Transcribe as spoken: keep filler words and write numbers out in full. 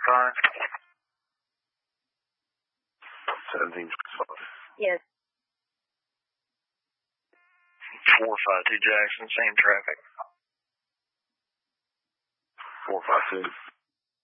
five. Seventeen five. Yes. Four five two Jackson, same traffic. Four five two.